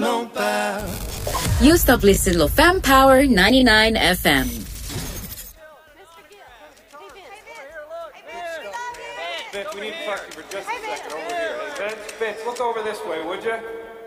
non perd. You stop listening to Fam Power 99 FM. Vince, we need to talk to you for just a second over here. Hey, Vince, look over this way, would you?